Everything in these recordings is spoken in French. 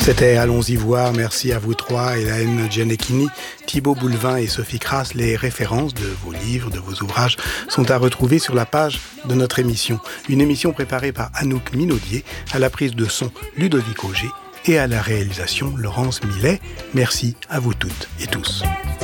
C'était Allons-y voir, merci à vous trois, Hélène Gianecchini, Thibaut Boulevin et Sophie Crass. Les références de vos livres, de vos ouvrages sont à retrouver sur la page de notre émission. Une émission préparée par Anouk Minaudier, à la prise de son Ludovic Auger et à la réalisation Laurence Millet. Merci à vous toutes et tous.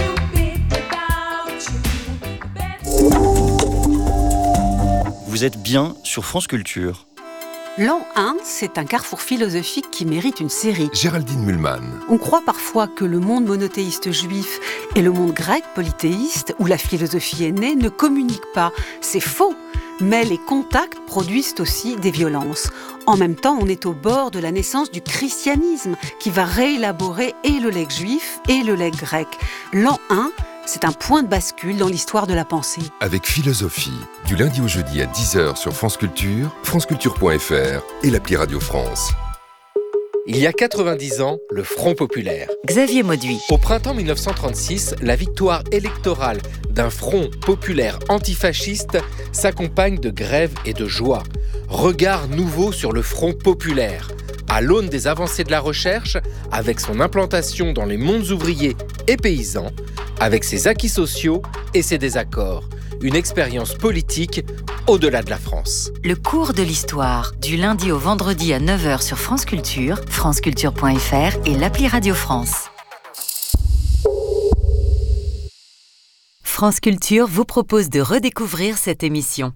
Vous êtes bien sur France Culture. L'an 1, c'est un carrefour philosophique qui mérite une série. Géraldine Mühlmann. On croit parfois que le monde monothéiste juif et le monde grec polythéiste, où la philosophie est née, ne communiquent pas. C'est faux. Mais les contacts produisent aussi des violences. En même temps, on est au bord de la naissance du christianisme, qui va réélaborer et le legs juif et le legs grec. L'an 1, c'est un point de bascule dans l'histoire de la pensée. Avec Philosophie, du lundi au jeudi à 10h sur France Culture, franceculture.fr et l'appli Radio France. Il y a 90 ans, le Front populaire. Xavier Mauduit. Au printemps 1936, la victoire électorale d'un front populaire antifasciste s'accompagne de grèves et de joie. Regard nouveau sur le Front populaire. À l'aune des avancées de la recherche, avec son implantation dans les mondes ouvriers et paysans, avec ses acquis sociaux et ses désaccords. Une expérience politique au-delà de la France. Le cours de l'histoire, du lundi au vendredi à 9h sur France Culture, franceculture.fr et l'appli Radio France. France Culture vous propose de redécouvrir cette émission.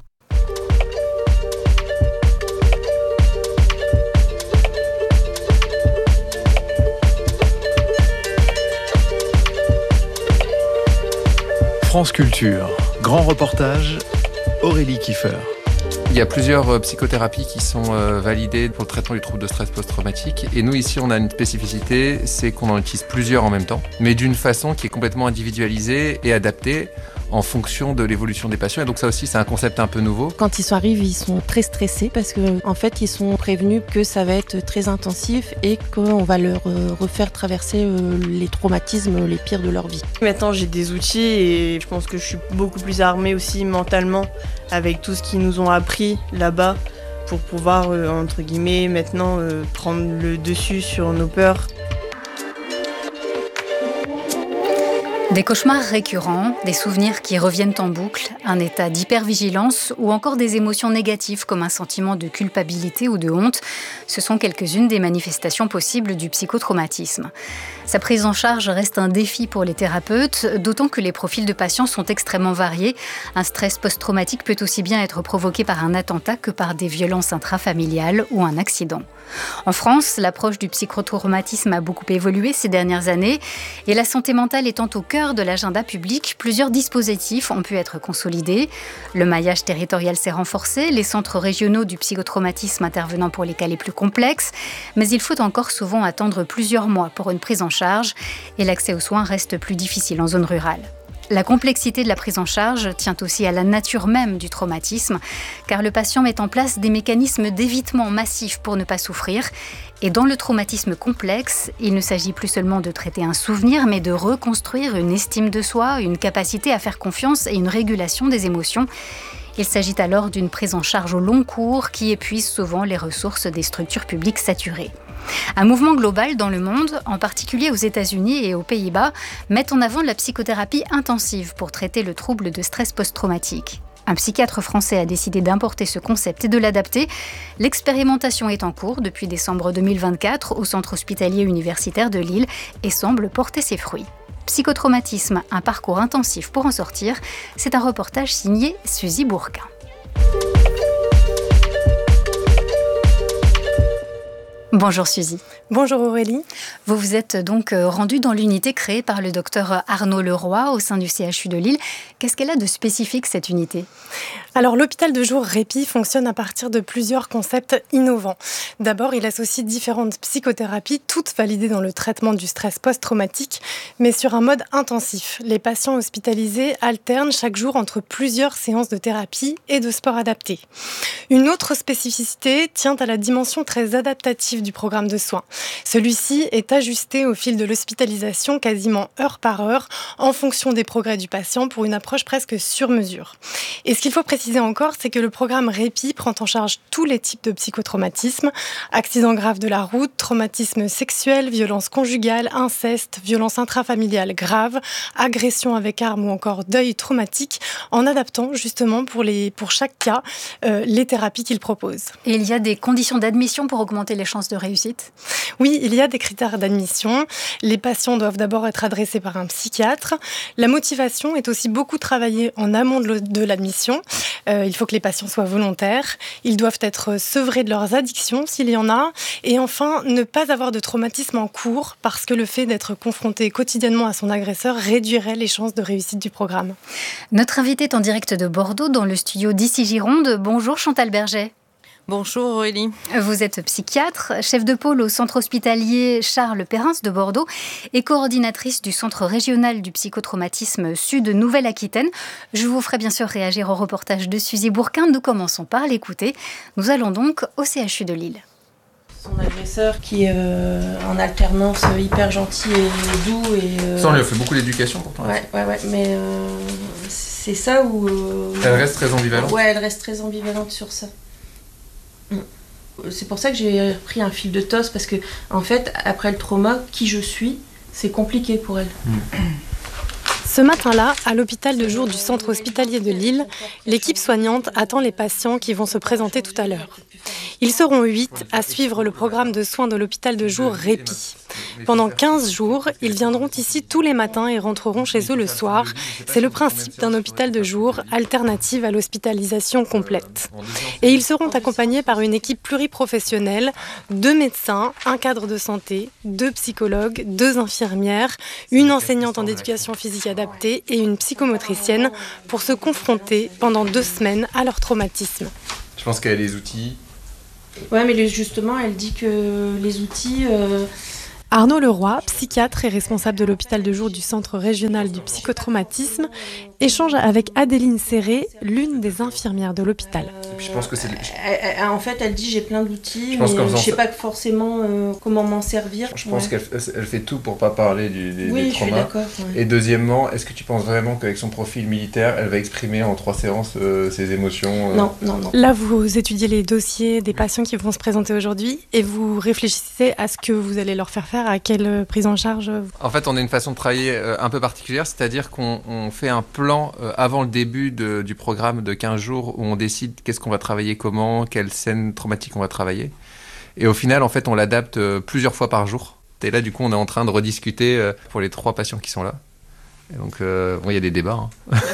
France Culture, grand reportage, Aurélie Kiefer. Il y a plusieurs psychothérapies qui sont validées pour le traitement du trouble de stress post-traumatique. Et nous, ici, on a une spécificité, c'est qu'on en utilise plusieurs en même temps, mais d'une façon qui est complètement individualisée et adaptée en fonction de l'évolution des patients. Et donc ça aussi, c'est un concept un peu nouveau. Quand ils arrivent, ils sont très stressés parce qu'en fait, ils sont prévenus que ça va être très intensif et qu'on va leur refaire traverser les traumatismes les pires de leur vie. Maintenant, j'ai des outils et je pense que je suis beaucoup plus armée aussi mentalement avec tout ce qu'ils nous ont appris là-bas pour pouvoir, entre guillemets, maintenant prendre le dessus sur nos peurs. Des cauchemars récurrents, des souvenirs qui reviennent en boucle, un état d'hypervigilance ou encore des émotions négatives comme un sentiment de culpabilité ou de honte, ce sont quelques-unes des manifestations possibles du psychotraumatisme. Sa prise en charge reste un défi pour les thérapeutes, d'autant que les profils de patients sont extrêmement variés. Un stress post-traumatique peut aussi bien être provoqué par un attentat que par des violences intrafamiliales ou un accident. En France, l'approche du psychotraumatisme a beaucoup évolué ces dernières années et la santé mentale étant au cœur de l'agenda public, plusieurs dispositifs ont pu être consolidés. Le maillage territorial s'est renforcé, les centres régionaux du psychotraumatisme intervenant pour les cas les plus complexes, mais il faut encore souvent attendre plusieurs mois pour une prise en charge et l'accès aux soins reste plus difficile en zone rurale. La complexité de la prise en charge tient aussi à la nature même du traumatisme, car le patient met en place des mécanismes d'évitement massifs pour ne pas souffrir. Et dans le traumatisme complexe, il ne s'agit plus seulement de traiter un souvenir, mais de reconstruire une estime de soi, une capacité à faire confiance et une régulation des émotions. Il s'agit alors d'une prise en charge au long cours qui épuise souvent les ressources des structures publiques saturées. Un mouvement global dans le monde, en particulier aux États-Unis et aux Pays-Bas, met en avant la psychothérapie intensive pour traiter le trouble de stress post-traumatique. Un psychiatre français a décidé d'importer ce concept et de l'adapter. L'expérimentation est en cours depuis décembre 2024 au centre hospitalier universitaire de Lille et semble porter ses fruits. Psychotraumatisme, un parcours intensif pour en sortir, c'est un reportage signé Suzy Bourquin. Bonjour Suzy. Bonjour Aurélie. Vous vous êtes donc rendue dans l'unité créée par le docteur Arnaud Leroy au sein du CHU de Lille. Qu'est-ce qu'elle a de spécifique cette unité ? Alors l'hôpital de jour Répit fonctionne à partir de plusieurs concepts innovants. D'abord, il associe différentes psychothérapies, toutes validées dans le traitement du stress post-traumatique, mais sur un mode intensif. Les patients hospitalisés alternent chaque jour entre plusieurs séances de thérapie et de sport adapté. Une autre spécificité tient à la dimension très adaptative du programme de soins. Celui-ci est ajusté au fil de l'hospitalisation quasiment heure par heure en fonction des progrès du patient pour une approche presque sur mesure. Et ce qu'il faut préciser encore, c'est que le programme Répit prend en charge tous les types de psychotraumatismes, accidents graves de la route, traumatisme sexuel, violence conjugale, inceste, violence intrafamiliale grave, agression avec arme ou encore deuil traumatique, en adaptant justement pour chaque cas les thérapies qu'il propose. Et il y a des conditions d'admission pour augmenter les chances de réussite ? Oui, il y a des critères d'admission. Les patients doivent d'abord être adressés par un psychiatre. La motivation est aussi beaucoup travaillée en amont de l'admission. Il faut que les patients soient volontaires. Ils doivent être sevrés de leurs addictions s'il y en a. Et enfin, ne pas avoir de traumatisme en cours parce que le fait d'être confronté quotidiennement à son agresseur réduirait les chances de réussite du programme. Notre invité est en direct de Bordeaux dans le studio d'Ici Gironde. Bonjour Chantal Berger. Bonjour Aurélie. Vous êtes psychiatre, chef de pôle au centre hospitalier Charles Perrins de Bordeaux et coordinatrice du centre régional du psychotraumatisme Sud Nouvelle-Aquitaine. Je vous ferai bien sûr réagir au reportage de Suzy Bourquin. Nous commençons par l'écouter. Nous allons donc au CHU de Lille. Son agresseur qui est en alternance hyper gentil et doux. Ça, on lui a fait beaucoup d'éducation pourtant. Ouais, mais c'est ça où... Elle reste très ambivalente. Ouais, elle reste très ambivalente sur ça. C'est pour ça que j'ai pris un fil de tosse, parce que, en fait, après le trauma, qui je suis, c'est compliqué pour elle. Ce matin-là, à l'hôpital de jour du centre hospitalier de Lille, l'équipe soignante attend les patients qui vont se présenter tout à l'heure. Ils seront 8 à suivre le programme de soins de l'hôpital de jour Répit. Pendant 15 jours, ils viendront ici tous les matins et rentreront chez eux le soir. C'est le principe d'un hôpital de jour, alternative à l'hospitalisation complète. Et ils seront accompagnés par une équipe pluriprofessionnelle, 2 médecins, un cadre de santé, 2 psychologues, 2 infirmières, une enseignante en éducation physique adaptée et une psychomotricienne pour se confronter pendant 2 semaines à leur traumatisme. Je pense qu'elle a les outils. Ouais, mais justement, elle dit que les outils... Arnaud Leroy, psychiatre et responsable de l'hôpital de jour du centre régional du psychotraumatisme, échange avec Adéline Serré, l'une des infirmières de l'hôpital. Et puis je pense que c'est... En fait, elle dit j'ai plein d'outils, mais je ne sais pas forcément comment m'en servir. Je pense qu'elle fait tout pour ne pas parler des traumas. Je suis d'accord. Ouais. Et deuxièmement, est-ce que tu penses vraiment qu'avec son profil militaire, elle va exprimer en 3 séances ses émotions Non. Là, vous étudiez les dossiers des patients qui vont se présenter aujourd'hui et vous réfléchissez à ce que vous allez leur faire faire, à quelle prise en charge. En fait, on a une façon de travailler un peu particulière, c'est-à-dire qu'on fait un plan avant le début du programme de 15 jours où on décide qu'est-ce qu'on va travailler, comment, quelles scènes traumatiques on va travailler. Et au final, en fait, on l'adapte plusieurs fois par jour. Et là, du coup, on est en train de rediscuter pour les 3 patients qui sont là. Et donc, il y a des débats.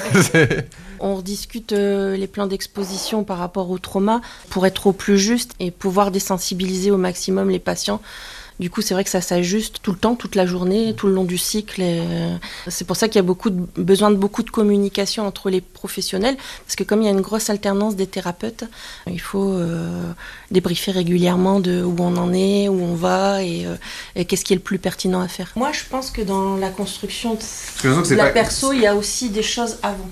On rediscute les plans d'exposition par rapport au trauma pour être au plus juste et pouvoir désensibiliser au maximum les patients. Du coup, c'est vrai que ça s'ajuste tout le temps, toute la journée, tout le long du cycle. Et c'est pour ça qu'il y a besoin de beaucoup de communication entre les professionnels, parce que comme il y a une grosse alternance des thérapeutes, il faut débriefer régulièrement de où on en est, où on va et qu'est-ce qui est le plus pertinent à faire. Moi, je pense que dans la construction de la perso, il y a aussi des choses avant.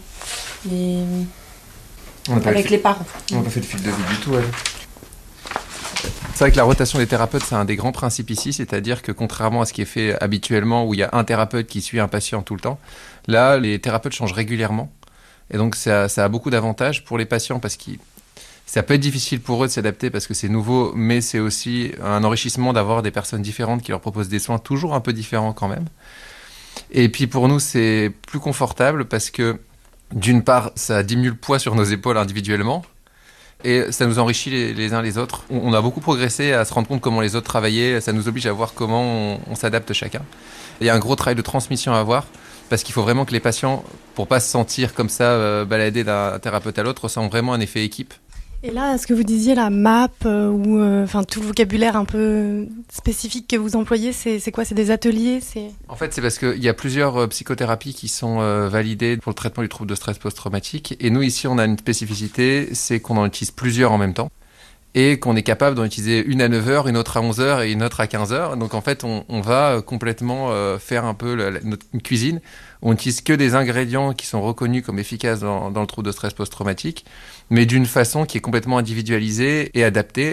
Avec les parents. On n'a pas fait de fil de vie du tout, elle. C'est vrai que la rotation des thérapeutes, c'est un des grands principes ici, c'est-à-dire que contrairement à ce qui est fait habituellement, où il y a un thérapeute qui suit un patient tout le temps, là, les thérapeutes changent régulièrement. Et donc, ça a beaucoup d'avantages pour les patients, parce que ça peut être difficile pour eux de s'adapter, parce que c'est nouveau, mais c'est aussi un enrichissement d'avoir des personnes différentes qui leur proposent des soins toujours un peu différents quand même. Et puis pour nous, c'est plus confortable, parce que d'une part, ça diminue le poids sur nos épaules individuellement, et ça nous enrichit les uns les autres. On a beaucoup progressé à se rendre compte comment les autres travaillaient. Ça nous oblige à voir comment on s'adapte chacun. Il y a un gros travail de transmission à avoir, parce qu'il faut vraiment que les patients, pour ne pas se sentir comme ça, baladés d'un thérapeute à l'autre, ressentent vraiment un effet équipe. Et là, ce que vous disiez, la MAP, ou tout le vocabulaire un peu spécifique que vous employez, c'est quoi ? C'est des ateliers ? En fait, c'est parce qu'il y a plusieurs psychothérapies qui sont validées pour le traitement du trouble de stress post-traumatique. Et nous, ici, on a une spécificité, c'est qu'on en utilise plusieurs en même temps. Et qu'on est capable d'en utiliser une à 9h, une autre à 11h et une autre à 15h. Donc en fait, on va complètement faire un peu une cuisine. On n'utilise que des ingrédients qui sont reconnus comme efficaces dans le trouble de stress post-traumatique, mais d'une façon qui est complètement individualisée et adaptée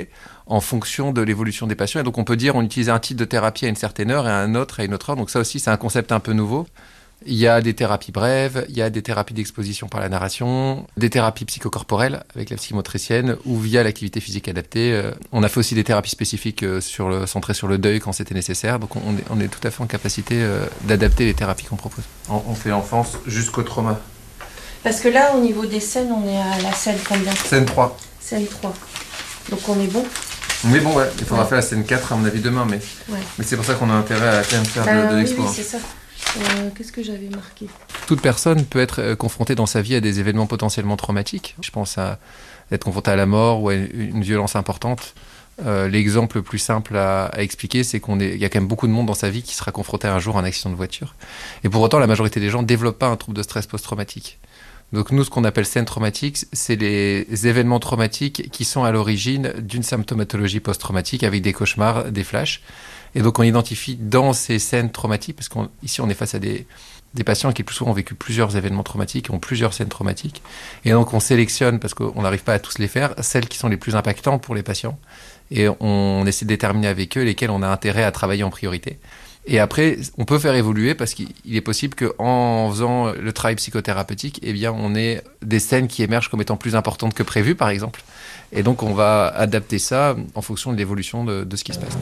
en fonction de l'évolution des patients. Et donc on peut dire on utilise un type de thérapie à une certaine heure et un autre à une autre heure. Donc ça aussi, c'est un concept un peu nouveau. Il y a des thérapies brèves, il y a des thérapies d'exposition par la narration, des thérapies psychocorporelles avec la psychomotricienne ou via l'activité physique adaptée. On a fait aussi des thérapies spécifiques centrées sur le deuil quand c'était nécessaire. Donc on est tout à fait en capacité d'adapter les thérapies qu'on propose. On fait l'enfance jusqu'au trauma. Parce que là, au niveau des scènes, on est à la scène combien ? Scène 3. Scène 3. Donc on est bon ? Mais bon, ouais, il faudra faire la scène 4 à mon avis demain, mais c'est pour ça qu'on a intérêt à quand même faire de l'expo. Oui, c'est ça. Qu'est-ce que j'avais marqué ? Toute personne peut être confrontée dans sa vie à des événements potentiellement traumatiques. Je pense à être confrontée à la mort ou à une violence importante. L'exemple le plus simple à expliquer, c'est qu'il y a quand même beaucoup de monde dans sa vie qui sera confronté un jour à un accident de voiture. Et pour autant, la majorité des gens ne développent pas un trouble de stress post-traumatique. Donc nous, ce qu'on appelle scènes traumatiques, c'est les événements traumatiques qui sont à l'origine d'une symptomatologie post-traumatique avec des cauchemars, des flashs. Et donc on identifie dans ces scènes traumatiques, parce qu'ici on est face à des patients qui le plus souvent ont vécu plusieurs événements traumatiques, ont plusieurs scènes traumatiques. Et donc on sélectionne, parce qu'on n'arrive pas à tous les faire, celles qui sont les plus impactantes pour les patients. Et on essaie de déterminer avec eux lesquelles on a intérêt à travailler en priorité. Et après, on peut faire évoluer parce qu'il est possible qu'en faisant le travail psychothérapeutique, eh bien, on ait des scènes qui émergent comme étant plus importantes que prévues, par exemple. Et donc, on va adapter ça en fonction de l'évolution de ce qui se passe.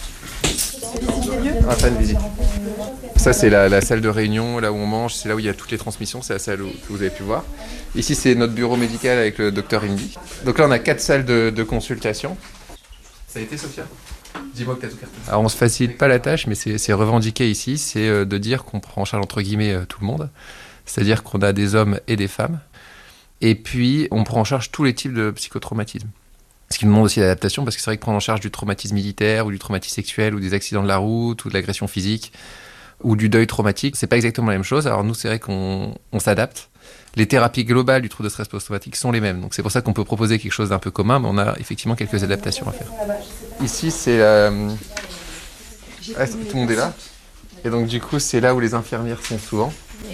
Pas de visite. Ça, c'est la salle de réunion, là où on mange, c'est là où il y a toutes les transmissions, c'est la salle que vous avez pu voir. Ici, c'est notre bureau médical avec le docteur Indy. Donc là, on a 4 salles de consultation. Ça a été, Sophia ? Dis-moi que tu as tout cartonné. Alors, on ne se facilite pas la tâche, mais c'est revendiqué ici, c'est de dire qu'on prend en charge, entre guillemets, tout le monde. C'est-à-dire qu'on a des hommes et des femmes. Et puis, on prend en charge tous les types de psychotraumatismes. Ce qui demande aussi d'adaptation, parce que c'est vrai que prendre en charge du traumatisme militaire, ou du traumatisme sexuel, ou des accidents de la route, ou de l'agression physique, ou du deuil traumatique, c'est pas exactement la même chose. Alors nous, c'est vrai qu'on s'adapte. Les thérapies globales du trouble de stress post-traumatique sont les mêmes. Donc c'est pour ça qu'on peut proposer quelque chose d'un peu commun, mais on a effectivement quelques adaptations à faire. Ici, c'est... tout le monde est là. Et donc du coup, c'est là où les infirmières sont souvent.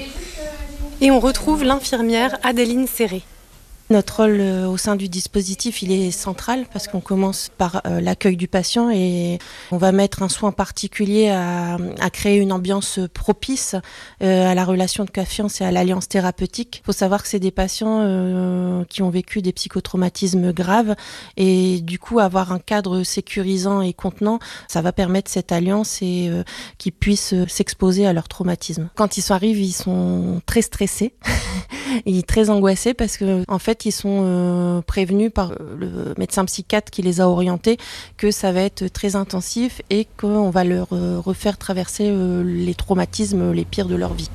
Et on retrouve l'infirmière Adeline Serré. Notre rôle au sein du dispositif, il est central parce qu'on commence par l'accueil du patient et on va mettre un soin particulier à créer une ambiance propice à la relation de confiance et à l'alliance thérapeutique. Il faut savoir que c'est des patients qui ont vécu des psychotraumatismes graves et du coup avoir un cadre sécurisant et contenant, ça va permettre cette alliance et qu'ils puissent s'exposer à leur traumatisme. Quand ils arrivent, ils sont très stressés et très angoissés parce que en fait ils sont prévenus par le médecin psychiatre qui les a orientés que ça va être très intensif et qu'on va leur refaire traverser les traumatismes les pires de leur vie.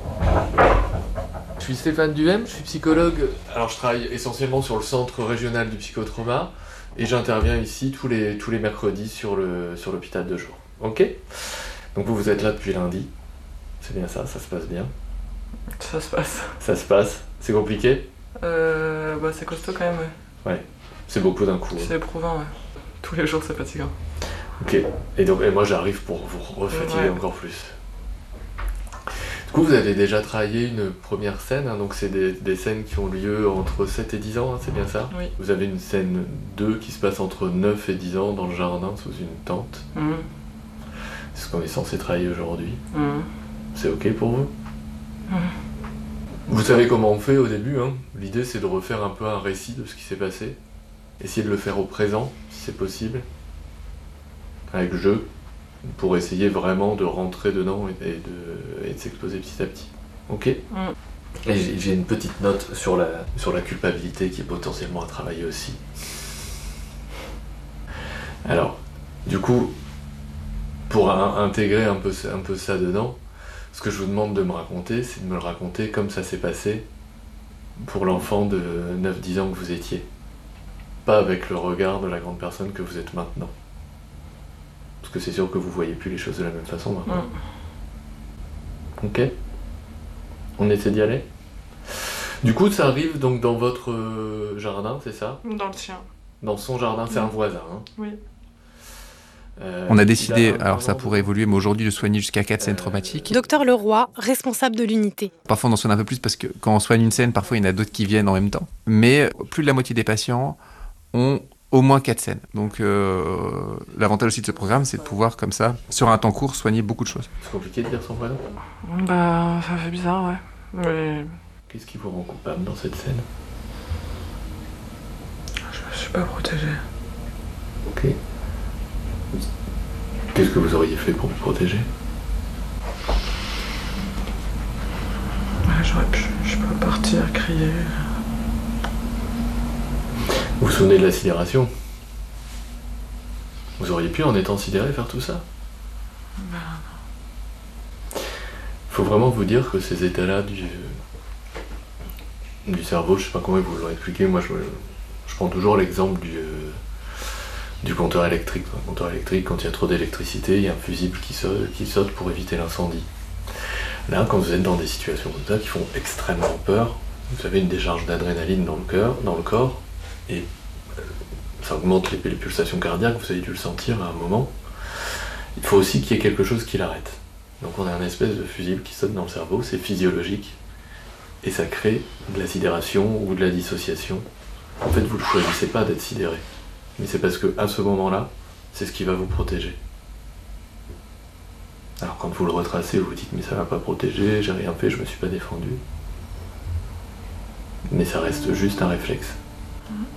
Je suis Stéphane Duhem, je suis psychologue. Alors je travaille essentiellement sur le centre régional du psychotrauma et j'interviens ici tous les mercredis sur l'hôpital de jour. Ok ? Donc vous êtes là depuis lundi. C'est bien ça se passe bien. Ça se passe. Ça se passe. C'est compliqué ? C'est costaud quand même, ouais. Ouais, c'est beaucoup d'un coup. C'est éprouvant, ouais. Tous les jours, c'est fatigant. Ok, et moi j'arrive pour vous refatiguer encore plus. Du coup, vous avez déjà travaillé une première scène, hein, donc c'est des scènes qui ont lieu entre 7 et 10 ans, hein, c'est bien ça ? Oui. Vous avez une scène 2 qui se passe entre 9 et 10 ans dans le jardin sous une tente. C'est ce qu'on est censé travailler aujourd'hui. C'est ok pour vous ? Vous savez comment on fait au début, hein ? L'idée c'est de refaire un peu un récit de ce qui s'est passé. Essayer de le faire au présent, si c'est possible. Avec jeu, pour essayer vraiment de rentrer dedans et de s'exposer petit à petit. Ok ? Et j'ai une petite note sur la culpabilité qui est potentiellement à travailler aussi. Alors, du coup, pour intégrer un peu ça dedans, ce que je vous demande de me raconter, c'est de me le raconter comme ça s'est passé pour l'enfant de 9-10 ans que vous étiez. Pas avec le regard de la grande personne que vous êtes maintenant. Parce que c'est sûr que vous voyez plus les choses de la même façon maintenant. Ok ? On essaie d'y aller ? Du coup, ça arrive donc dans votre jardin, c'est ça ? Dans le sien. Dans son jardin, c'est un voisin, hein ? Oui. On a décidé, alors ça pourrait évoluer, mais aujourd'hui de soigner jusqu'à 4 scènes traumatiques. Docteur Leroy, responsable de l'unité. Parfois on en soigne un peu plus parce que quand on soigne une scène, parfois il y en a d'autres qui viennent en même temps. Mais plus de la moitié des patients ont au moins 4 scènes. Donc l'avantage aussi de ce programme, c'est de pouvoir, comme ça, sur un temps court, soigner beaucoup de choses. C'est compliqué de dire son prénom ? Bah, ça fait bizarre, ouais. Mais... Qu'est-ce qui vous rend coupable dans cette scène ? Je suis pas protégée. Ok. Qu'est-ce que vous auriez fait pour vous protéger ? J'aurais pu, je peux partir, crier. Vous vous souvenez de la sidération ? Vous auriez pu, en étant sidéré, faire tout ça ? Ben non. Faut vraiment vous dire que ces états-là du cerveau, je sais pas comment vous l'aurez expliqué, moi je prends toujours l'exemple du compteur électrique. Un compteur électrique, quand il y a trop d'électricité, il y a un fusible qui saute pour éviter l'incendie. Là, quand vous êtes dans des situations comme ça qui font extrêmement peur, vous avez une décharge d'adrénaline dans le corps, et ça augmente les pulsations cardiaques, vous avez dû le sentir à un moment. Il faut aussi qu'il y ait quelque chose qui l'arrête. Donc on a un espèce de fusible qui saute dans le cerveau, c'est physiologique, et ça crée de la sidération ou de la dissociation. En fait, vous ne choisissez pas d'être sidéré, mais c'est parce qu'à ce moment-là, c'est ce qui va vous protéger. Alors quand vous le retracez, vous vous dites « mais ça m'a pas protégé, j'ai rien fait, je me suis pas défendu ». Mais ça reste juste un réflexe.